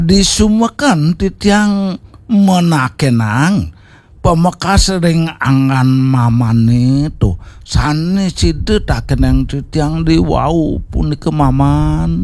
Disumekan titiang menakenang pemekas ring angan mamane tuh sane cide tak kenang titiang di wau punika maman